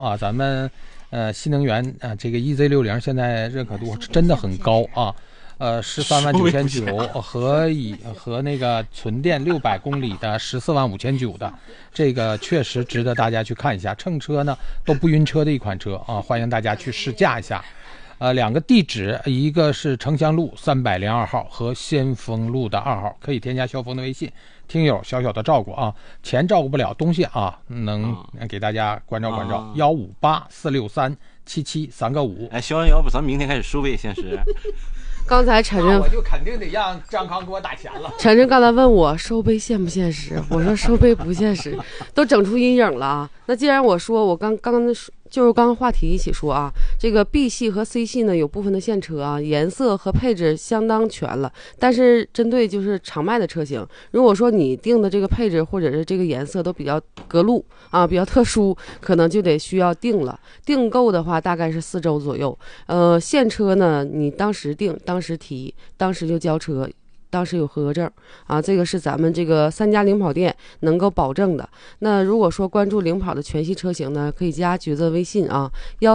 啊，咱们新能源这个 EZ60现在认可度真的很高啊。13.999万和那个纯电600公里的14.599万的，这个确实值得大家去看一下。乘车呢都不晕车的一款车啊，欢迎大家去试驾一下。两个地址，一个是城乡路302号和先锋路的2号，可以添加肖峰的微信。听友小小的照顾啊，钱照顾不了，东西啊能给大家关照关照。158-463-7735。 哎，肖要不咱们明天开始收费限时？ 刚才晨晨， 我就肯定得让张康给我打钱了。 晨晨刚才问我收费现不现实，我说收费不现实，都整出阴影了啊。那既然我说我刚就是刚刚话题一起说啊，这个 B 系和 C 系呢有部分的现车啊，颜色和配置相当全了，但是针对就是常卖的车型，如果说你定的这个配置或者是这个颜色都比较隔路啊，比较特殊，可能就得需要定了。订购的话大概是4周左右。现车呢，你当时定，当时提，当时就交车。当时有合格证啊，这个是咱们这个3家领跑店能够保证的。那如果说关注领跑的全系车型呢，可以加橘子微信啊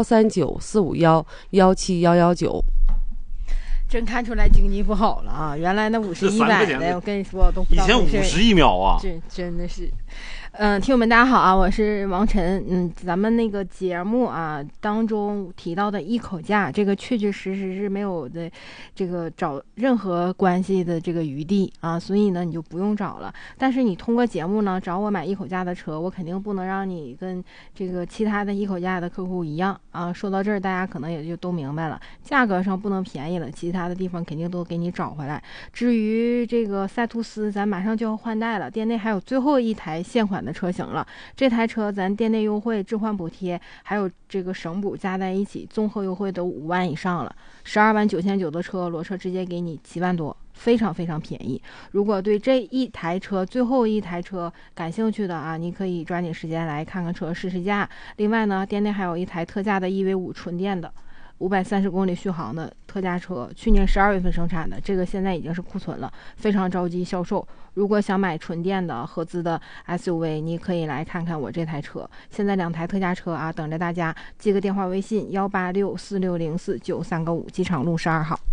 ，139-451-17119。 真看出来经济不好了啊！原来那50、100的，我跟你说，我都不知道以前51秒啊， 真的是。听友们大家好啊，我是王晨。咱们那个节目啊当中提到的一口价，这个确确实实是没有的这个找任何关系的这个余地啊，所以呢你就不用找了。但是你通过节目呢找我买一口价的车，我肯定不能让你跟这个其他的一口价的客户一样啊。说到这儿，大家可能也就都明白了，价格上不能便宜了，其他的地方肯定都给你找回来。至于这个赛图斯，咱马上就要换代了，店内还有最后一台现款的车型了。这台车咱店内优惠、置换补贴还有这个省补加在一起，综合优惠都5万以上了。12.999万的车，裸车直接给你7万多，非常非常便宜。如果对这一台车最后一台车感兴趣的啊，你可以抓紧时间来看看车试试驾。另外呢，店内还有一台特价的 EV5 纯电的530公里续航的特价车，去年12月份生产的，这个现在已经是库存了，非常着急销售。如果想买纯电的合资的 SUV， 你可以来看看我这台车。现在2台特价车啊，等着大家。记个电话微信18646049395，机场路12号。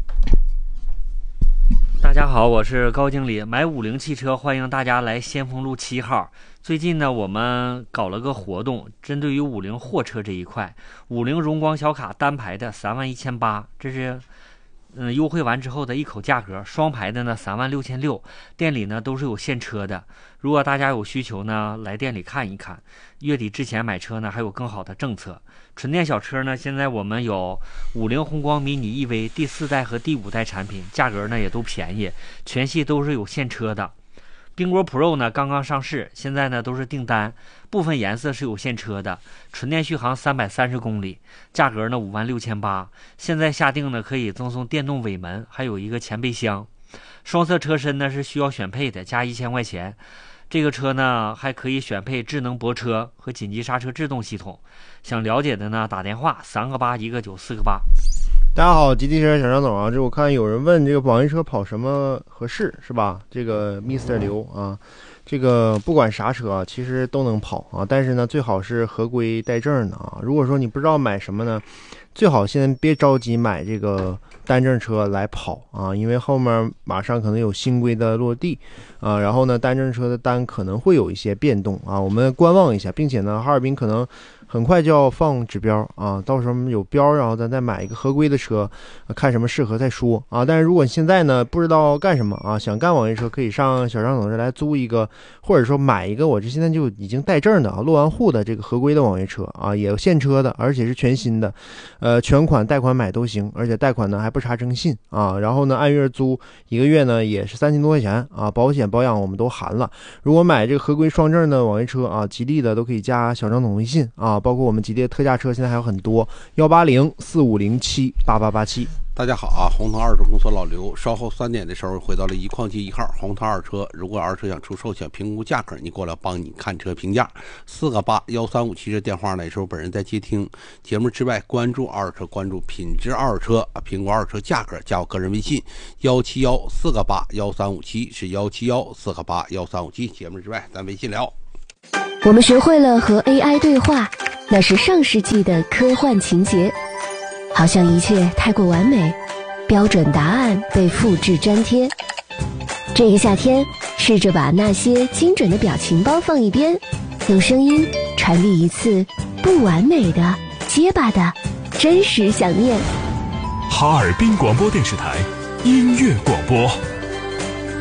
大家好，我是高经理。买50汽车，欢迎大家来先锋路7号。最近呢，我们搞了个活动，针对于50货车这一块，50荣光小卡单排的31800，这是优惠完之后的一口价格。双排的呢36600，店里呢都是有现车的。如果大家有需求呢，来店里看一看。月底之前买车呢，还有更好的政策。纯电小车呢，现在我们有50宏光迷你 EV 第4代和第5代产品，价格呢也都便宜，全系都是有现车的。冰果 Pro 呢刚刚上市，现在呢都是订单，部分颜色是有现车的，纯电续航330公里，价格呢56800。现在下定呢可以赠送电动尾门，还有一个前备箱。双色车身呢是需要选配的，加1000块钱。这个车呢还可以选配智能泊车和紧急刹车制动系统。想了解的呢打电话3个8 1个9 4个8。 大家好，吉利车小张总啊，这我看有人问这个网约车跑什么合适是吧？这个 Mr. 刘啊，这个不管啥车啊，其实都能跑啊，但是呢，最好是合规带证的啊。如果说你不知道买什么呢，最好现在别着急买这个单证车来跑啊，因为后面马上可能有新规的落地啊，然后呢，单证车的单可能会有一些变动啊，我们观望一下，并且呢，哈尔滨可能很快就要放指标啊，到时候有标，然后咱再买一个合规的车，看什么适合再说啊。但是如果现在呢不知道干什么啊，想干网约车，可以上小张总这来租一个，或者说买一个我这现在就已经带证的啊，落完户的这个合规的网约车啊，也有现车的，而且是全新的，全款贷款买都行，而且贷款呢还不查征信啊。然后呢按月租1个月呢也是3000多块钱啊，保险保养我们都含了。如果买这个合规双证的网约车啊，吉利的都可以加小张总微信啊。包括我们吉利特价车现在还有很多，18045078887。 大家好啊，红腾二手公司老刘，稍后3点的时候回到了一矿机1号红腾二车。如果二车想出售想评估价格，你过来帮你看车评价。4个8 135这电话呢，时候本人在接听。节目之外，关注二车，关注品质二车啊，评估二车价格，加我个人微信171 4个8 1357，是171 4个8 1357。节目之外，咱微信聊。 我们学会了和 AI 对话， 那是上世纪的科幻情节，好像一切太过完美，标准答案被复制粘贴。这个夏天，试着把那些精准的表情包放一边，用声音传递一次不完美的、结巴的真实想念。 哈尔滨广播电视台音乐广播。